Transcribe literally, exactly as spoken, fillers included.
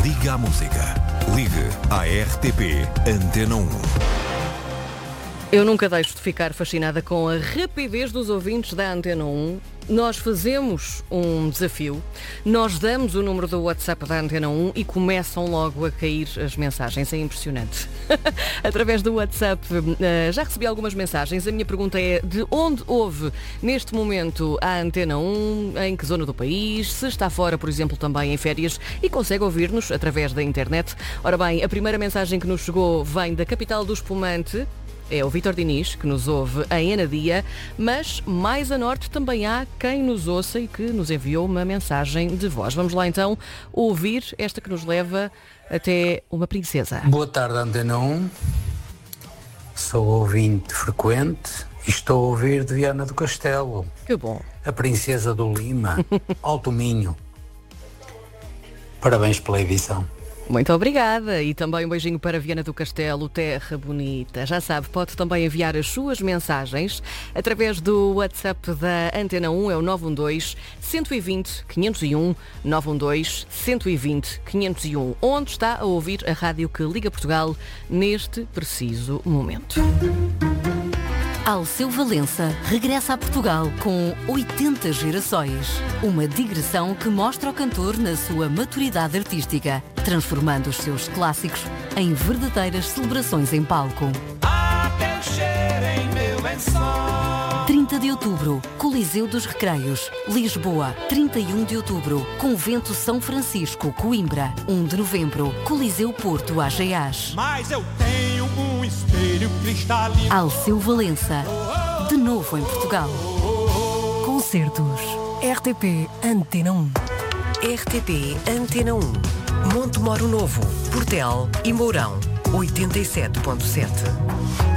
Liga à música. Ligue à R T P Antena um. Eu nunca deixo de ficar fascinada com a rapidez dos ouvintes da Antena um. Nós fazemos um desafio, nós damos o número do WhatsApp da Antena um e começam logo a cair as mensagens. É impressionante. Através do WhatsApp já recebi algumas mensagens. A minha pergunta é: de onde ouve neste momento a Antena um? Em que zona do país? Se está fora, por exemplo, também em férias e consegue ouvir-nos através da internet? Ora bem, a primeira mensagem que nos chegou vem da capital do espumante. É o Vítor Diniz, que nos ouve em Anadia, mas mais a norte também há quem nos ouça e que nos enviou uma mensagem de voz. Vamos lá então ouvir esta que nos leva até uma princesa. Boa tarde, Antena um. Sou ouvinte frequente e estou a ouvir de Viana do Castelo. Que bom. A princesa do Lima, Alto Minho. Parabéns pela edição. Muito obrigada. E também um beijinho para Viana do Castelo, terra bonita. Já sabe, pode também enviar as suas mensagens através do WhatsApp da Antena um, é o nove um dois, um dois zero, cinco zero um, nove um dois, um dois zero, cinco zero um, onde está a ouvir a rádio que liga Portugal neste preciso momento. Alceu Valença regressa a Portugal com oitenta gerações. Uma digressão que mostra o cantor na sua maturidade artística, transformando os seus clássicos em verdadeiras celebrações em palco. trinta de outubro, Coliseu dos Recreios, Lisboa. trinta e um de outubro, Convento São Francisco, Coimbra. um de novembro, Coliseu Porto, Ageás. Mas eu tenho um espelho cristalino. Alceu Valença, de novo em Portugal. Concertos. R T P Antena um. R T P Antena um. Monte Moro Novo, Portel e Mourão. oitenta e sete ponto sete.